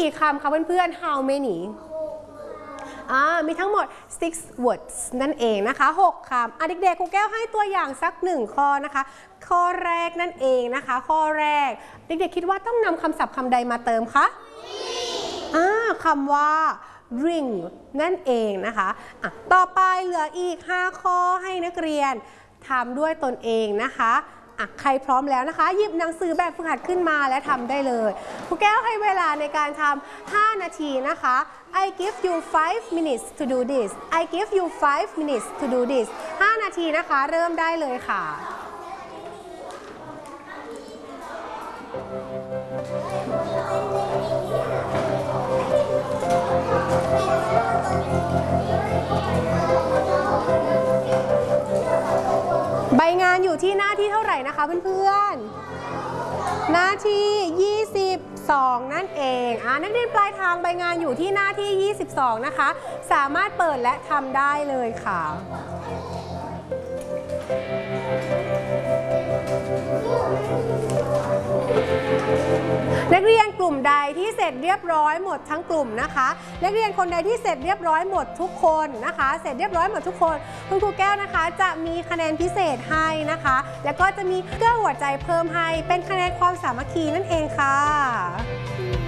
กี่คำคะเพื่อนๆ how many มีทั้งหมด six words นั่นเองนะคะ6 คำเด็กๆครูแก้วให้ตัวอย่างสัก1 ข้อนะคะข้อแรกนั่นเองนะคะข้อแรกเด็กๆคิดว่าต้องนำคำศัพท์คำใดมาเติมคะคำว่า ring นั่นเองนะคะต่อไปเหลืออีก5 ข้อให้นักเรียนทำด้วยตนเองนะคะใครพร้อมแล้วนะคะหยิบหนังสือแบบฝึกหัดขึ้นมาและทำได้เลยครูแก้วให้เวลาในการทำ5 นาทีนะคะ I give you 5 minutes to do this I give you 5 minutes to do this 5 นาทีนะคะเริ่มได้เลยค่ะใบงานอยู่ที่หน้าที่เท่าไหร่นะคะเพื่อนๆหน้าที่22นั่นเองนักเรียนปลายทางใบงานอยู่ที่หน้าที่22นะคะสามารถเปิดและทำได้เลยค่ะนักเรียนกลุ่มใดที่เสร็จเรียบร้อยหมดทั้งกลุ่มนะคะนักเรียนคนใดที่เสร็จเรียบร้อยหมดทุกคนนะคะเสร็จเรียบร้อยหมดทุกคนคุณครูแก้วนะคะจะมีคะแนนพิเศษให้นะคะแล้วก็จะมีเกลือหัวใจเพิ่มให้เป็นคะแนนความสามัคคีนั่นเองค่ะ